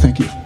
Thank you.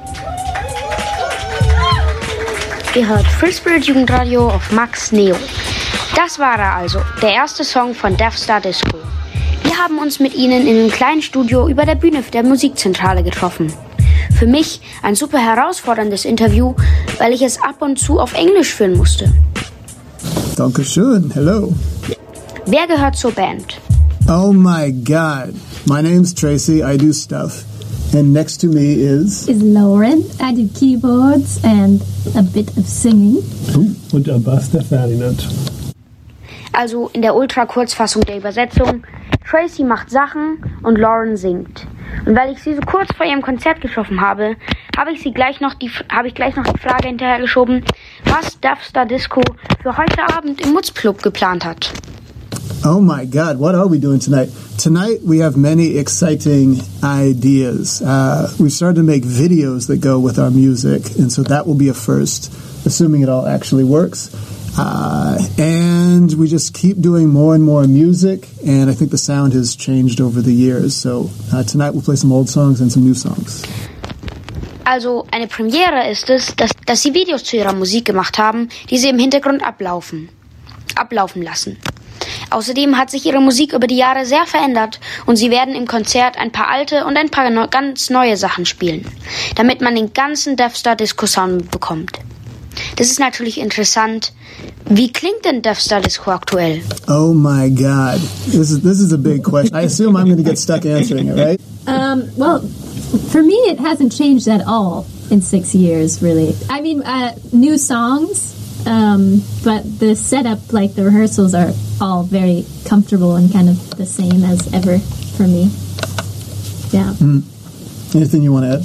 Ihr hört Free Spirit Jugendradio auf Max Neo. Das war er also, der erste Song von Death Star Disco. Wir haben uns mit ihnen in einem kleinen Studio über der Bühne der Musikzentrale getroffen. Für mich ein super herausforderndes Interview, weil ich es ab und zu auf Englisch führen musste. Dankeschön, hello. Wer gehört zur Band? Oh my God. My name's Tracy, I do stuff. And next to me is Lauren. I do keyboards and a bit of singing. Und am Bass der Ferdinand. Also in der Ultra-Kurzfassung der Übersetzung: Tracy macht Sachen und Lauren singt. Und weil ich sie so kurz vor ihrem Konzert getroffen habe, habe ich gleich noch die Frage hinterhergeschoben, was Death Star Disco für heute Abend im Mutzclub geplant hat. Oh my God, what are we doing tonight? Tonight we have many exciting ideas. We've started to make videos that go with our music, and so that will be a first, assuming it all actually works. And we just keep doing more and more music, and I think the sound has changed over the years. So tonight we'll play some old songs and some new songs. Also eine Premiere ist es, dass sie Videos zu ihrer Musik gemacht haben, die sie im Hintergrund ablaufen lassen. Außerdem hat sich ihre Musik über die Jahre sehr verändert und sie werden im Konzert ein paar alte und ein paar ganz neue Sachen spielen, damit man den ganzen Death Star Disco Sound bekommt. Das ist natürlich interessant. Wie klingt denn Death Star Disco aktuell? Oh my God, this is a big question. I assume I'm going to get stuck answering it, right? Well, for me it hasn't changed at all in 6 years, really. I mean, new songs. But the setup, like the rehearsals, are all very comfortable and kind of the same as ever for me. Yeah. Anything you want to add?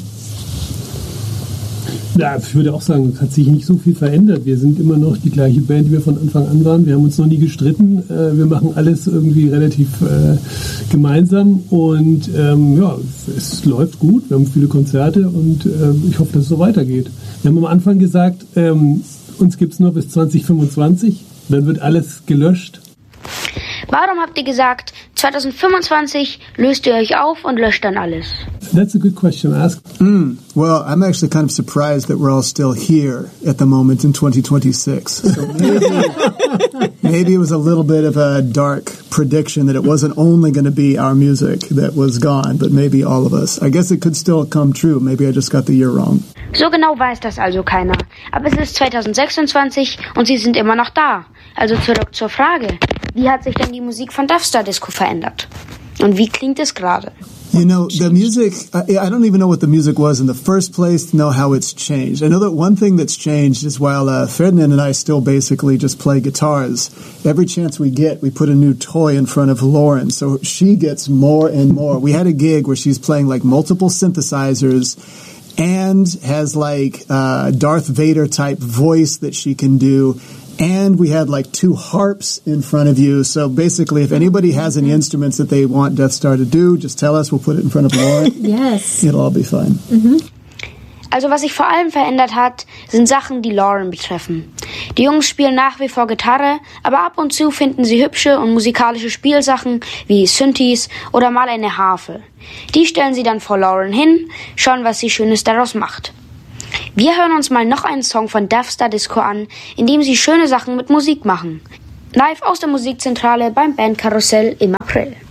Ja, ich würde auch sagen, es hat sich nicht so viel verändert. Wir sind immer noch die gleiche Band, die wir von Anfang an waren. Wir haben uns noch nie gestritten. Wir machen alles irgendwie relativ gemeinsam und ja, es läuft gut. Wir haben viele Konzerte und ich hoffe, dass es so weitergeht. Wir haben am Anfang gesagt, uns gibt es nur bis 2025, dann wird alles gelöscht. Warum habt ihr gesagt, 2025 löst ihr euch auf und löscht dann alles? That's a good question. Ask. Well, I'm actually kind of surprised that we're all still here at the moment in 2026. So maybe it was a little bit of a dark prediction that it wasn't only going to be our music that was gone, but maybe all of us. I guess it could still come true. Maybe I just got the year wrong. So genau weiß das also keiner. Aber es ist 2026 und sie sind immer noch da. Also zurück zur Frage. Wie hat sich denn die Musik von Death Star Disco verändert? Und wie klingt es gerade? You know, the music, I don't even know what the music was in the first place to know how it's changed. I know that one thing that's changed is while Ferdinand and I still basically just play guitars, every chance we get, we put a new toy in front of Lauren, so she gets more and more. We had a gig where she's playing like multiple synthesizers and has like Darth Vader type voice that she can do. And we had like 2 harps in front of you. So basically, if anybody has any instruments that they want Death Star to do, just tell us. We'll put it in front of Lauren. Yes. It'll all be fine. Also was sich vor allem verändert hat, sind Sachen, die Lauren betreffen. Die Jungs spielen nach wie vor Gitarre, aber ab und zu finden sie hübsche und musikalische Spielsachen wie Synthes oder mal eine Harfe. Die stellen sie dann vor Lauren hin, schauen, was sie Schönes daraus macht. Wir hören uns mal noch einen Song von Death Star Disco an, in dem sie schöne Sachen mit Musik machen. Live aus der Musikzentrale beim Bandkarussell im April.